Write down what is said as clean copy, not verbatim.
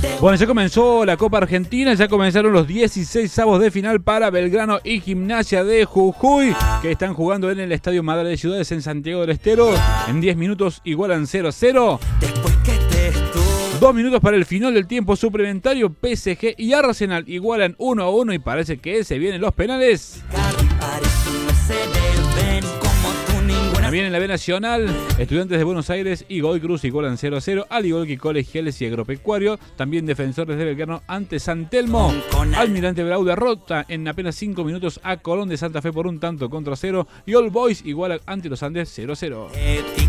Bueno, ya comenzó la Copa Argentina, ya comenzaron los 16avos de final para Belgrano y Gimnasia de Jujuy, que están jugando en el Estadio Madre de Ciudades en Santiago del Estero. En 10 minutos igualan 0-0. 2 minutos para el final del tiempo suplementario. PSG y Arsenal igualan 1-1 y parece que se vienen los penales. También en la B Nacional, Estudiantes de Buenos Aires y Godoy Cruz igualan 0-0, al igual que Colegiales y Agropecuario. También Defensores de Belgrano ante San Telmo. Almirante Brown derrota en apenas 5 minutos a Colón de Santa Fe por 1-0 contra 0. Y All Boys iguala ante los Andes 0-0.